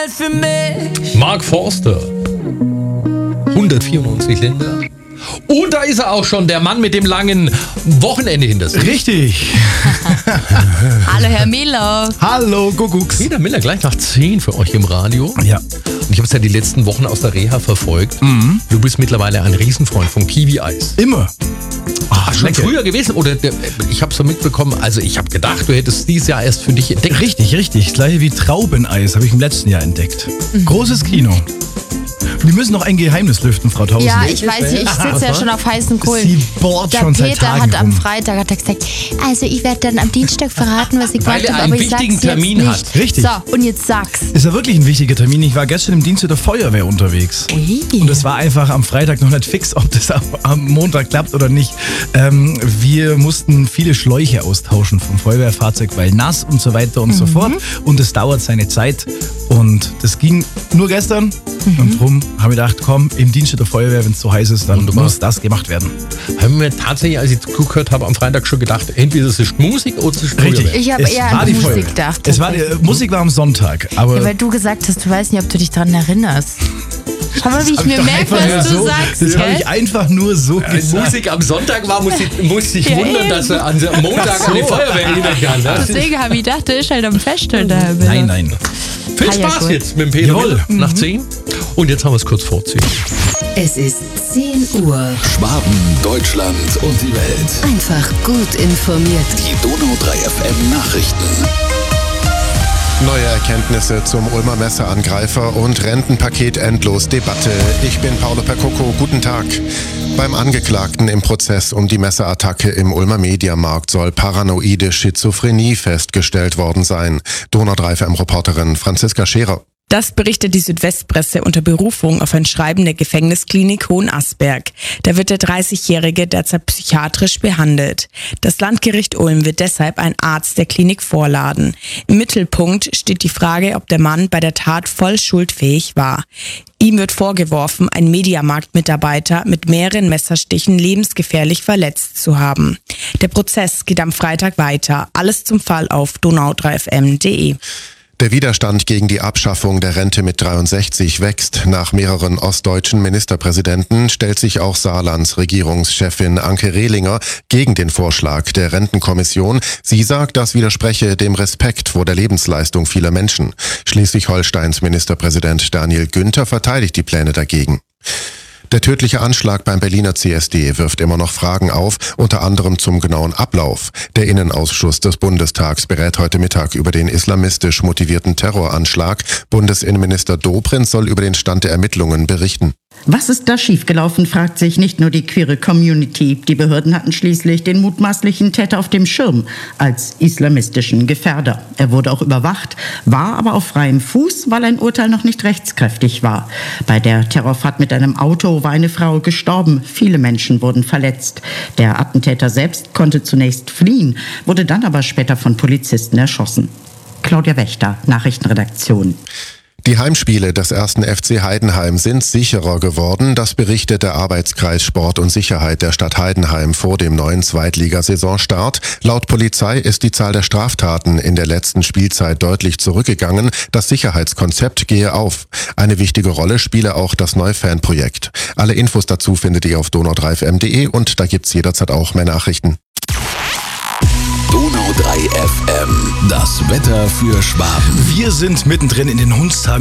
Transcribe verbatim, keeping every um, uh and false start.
mal für mich. Mark Forster. hundertvierundneunzig Länder. Und da ist er auch schon, der Mann mit dem langen Wochenende hinter sich. Richtig. Hallo Herr Miller. Hallo Kuckucks. Peter Miller gleich nach zehn für euch im Radio. Ja. Und ich habe es ja die letzten Wochen aus der Reha verfolgt. Mhm. Du bist mittlerweile ein Riesenfreund von Kiwi-Eis. Immer. Ach, schon früher gewesen? Oder der, ich habe so mitbekommen, also ich habe gedacht, du hättest dieses Jahr erst für dich entdeckt. Richtig, richtig. Das gleiche wie Traubeneis habe ich im letzten Jahr entdeckt. Mhm. Großes Kino. Wir müssen noch ein Geheimnis lüften, Frau Tausend. Ja, ich weiß nicht, ich sitze ja schon auf heißen Kohlen. Sie bohrt der schon seit Peter Tagen hat am rum. Freitag hat er gesagt, also ich werde dann am Dienstag verraten, was ich Weil gemacht er habe, einen aber ich sag's wichtigen jetzt Termin nicht. hat. Richtig. So, und jetzt sag's. Ist ja wirklich ein wichtiger Termin. Ich war gestern im Dienst der Feuerwehr unterwegs. Ui. Und es war einfach am Freitag noch nicht fix, ob das am Montag klappt oder nicht. Ähm, wir mussten viele Schläuche austauschen vom Feuerwehrfahrzeug, weil nass und so weiter und mhm. so fort. Und es dauert seine Zeit. Und das ging nur gestern. Mhm. Und drum habe ich gedacht, komm, im Dienst der Feuerwehr, wenn es so heiß ist, dann Wunderbar. muss das gemacht werden. Haben wir tatsächlich, als ich zugehört habe, am Freitag schon gedacht, entweder es ist Musik oder es ist Feuerwehr. Richtig. Ich habe Es eher war an die Musik Feuerwehr. gedacht. Es war die, äh, Musik war am Sonntag, aber Ja, weil du gesagt hast, du weißt nicht, ob du dich daran erinnerst. Schau mal, wie ich hab mir doch merke, einfach was nur du so, sagst. das habe gell? ich einfach nur so Wenn gesagt. Musik am Sonntag war, muss ich, muss ich Ja, wundern, eben. dass er an am Montag an die Feuerwehr erinnern kann. Ne? Deswegen habe ich gedacht, der ist halt am Feststellen da. Herr Miller. Nein, nein. Viel Ah, ja, Spaß gut. jetzt mit dem Peter Jawohl. Miller nach zehn. Und jetzt haben wir es kurz vorziehen. Es ist zehn Uhr. Schwaben, Deutschland und die Welt. Einfach gut informiert. Die Donau drei F M Nachrichten. Neue Erkenntnisse zum Ulmer Messerangreifer und Rentenpaket endlos Debatte. Ich bin Paolo Percoco, guten Tag. Beim Angeklagten im Prozess um die Messerattacke im Ulmer Mediamarkt soll paranoide Schizophrenie festgestellt worden sein. Donau drei F M-Reporterin Franziska Scherer. Das berichtet die Südwestpresse unter Berufung auf ein Schreiben der Gefängnisklinik Hohenasperg. Da wird der dreißigjährige derzeit psychiatrisch behandelt. Das Landgericht Ulm wird deshalb einen Arzt der Klinik vorladen. Im Mittelpunkt steht die Frage, ob der Mann bei der Tat voll schuldfähig war. Ihm wird vorgeworfen, einen Mediamarkt-Mitarbeiter mit mehreren Messerstichen lebensgefährlich verletzt zu haben. Der Prozess geht am Freitag weiter. Alles zum Fall auf donau drei f m punkt de. Der Widerstand gegen die Abschaffung der Rente mit dreiundsechzig wächst. Nach mehreren ostdeutschen Ministerpräsidenten stellt sich auch Saarlands Regierungschefin Anke Rehlinger gegen den Vorschlag der Rentenkommission. Sie sagt, das widerspreche dem Respekt vor der Lebensleistung vieler Menschen. Schleswig-Holsteins Ministerpräsident Daniel Günther verteidigt die Pläne dagegen. Der tödliche Anschlag beim Berliner C S D wirft immer noch Fragen auf, unter anderem zum genauen Ablauf. Der Innenausschuss des Bundestags berät heute Mittag über den islamistisch motivierten Terroranschlag. Bundesinnenminister Dobrindt soll über den Stand der Ermittlungen berichten. Was ist da schiefgelaufen, fragt sich nicht nur die queere Community. Die Behörden hatten schließlich den mutmaßlichen Täter auf dem Schirm als islamistischen Gefährder. Er wurde auch überwacht, war aber auf freiem Fuß, weil ein Urteil noch nicht rechtskräftig war. Bei der Terrorfahrt mit einem Auto war eine Frau gestorben. Viele Menschen wurden verletzt. Der Attentäter selbst konnte zunächst fliehen, wurde dann aber später von Polizisten erschossen. Claudia Wächter, Nachrichtenredaktion. Die Heimspiele des ersten F C Heidenheim sind sicherer geworden. Das berichtet der Arbeitskreis Sport und Sicherheit der Stadt Heidenheim vor dem neuen Zweitligasaisonstart. Laut Polizei ist die Zahl der Straftaten in der letzten Spielzeit deutlich zurückgegangen. Das Sicherheitskonzept gehe auf. Eine wichtige Rolle spiele auch das neue Fanprojekt. Alle Infos dazu findet ihr auf donau drei f m punkt de und da gibt's jederzeit auch mehr Nachrichten. Donau drei F M. Das Wetter für Schwaben. Wir sind mittendrin in den Hundstagen.